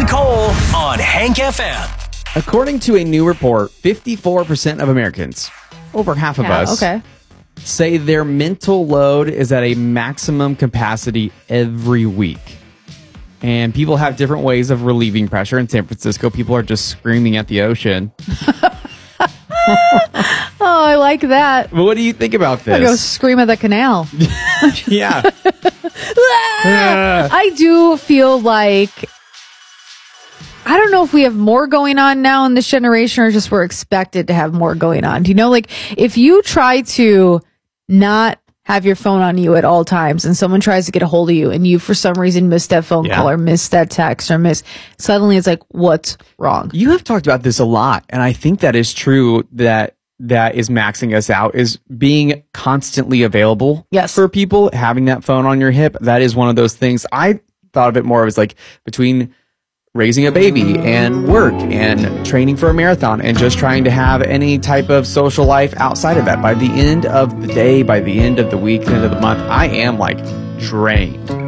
and Cole on Hank FM. According to a new report, 54% of Americans, over half of us, say their mental load is at a maximum capacity every week. And people have different ways of relieving pressure. In San Francisco, people are just screaming at the ocean. Oh, I like that. What do you think about this? I go scream at the canal. Yeah. I do feel like, I don't know if we have more going on now in this generation or just we're expected to have more going on. Do you know, like, if you try to not have your phone on you at all times and someone tries to get a hold of you and you for some reason miss that phone call or miss that text or suddenly it's like, what's wrong? You have talked about this a lot, and I think that is true, that is maxing us out, is being constantly available for people, having that phone on your hip. That is one of those things. I thought of it more as like between raising a baby and work and training for a marathon and just trying to have any type of social life outside of that. By the end of the day, by the end of the week, end of the month, I am like drained.